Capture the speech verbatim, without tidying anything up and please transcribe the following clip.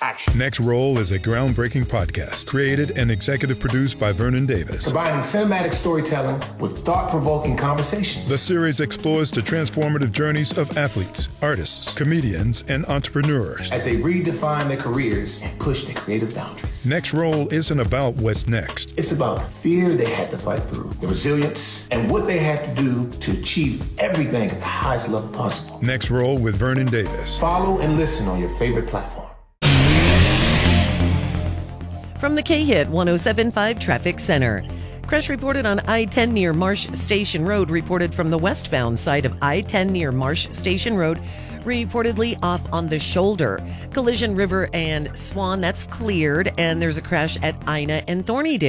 action. Next Roll is a groundbreaking podcast created and executive produced by Vernon Davis. Combining cinematic storytelling with thought-provoking conversations. The series explores the transformative journeys of athletes, artists, comedians, and entrepreneurs as they redefine their careers and push their creative boundaries. Next Roll isn't about what's next. It's about the fear they had to fight through, the resilience, and what they had to do to achieve everything at the highest level possible. Next Roll with Vernon Davis. Follow and listen on your favorite platform. From the K-Hit one oh seven point five Traffic Center. Crash reported on I ten near Marsh Station Road. Reported from the westbound side of I ten near Marsh Station Road. Reportedly off on the shoulder. Collision River and Swan, that's cleared. And there's a crash at Ina and Thornydale.